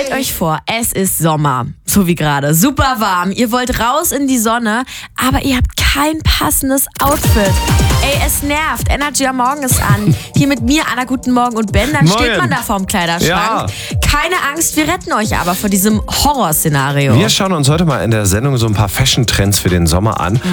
Stellt euch vor, es ist Sommer, so wie gerade, super warm. Ihr wollt raus in die Sonne, aber ihr habt kein passendes Outfit. Ey, es nervt. Energy am Morgen ist an. Hier mit mir, Anna, guten Morgen und Ben. Dann steht man da vorm Kleiderschrank. Ja. Keine Angst, wir retten euch aber vor diesem Horrorszenario. Wir schauen uns heute mal in der Sendung so ein paar Fashion-Trends für den Sommer an.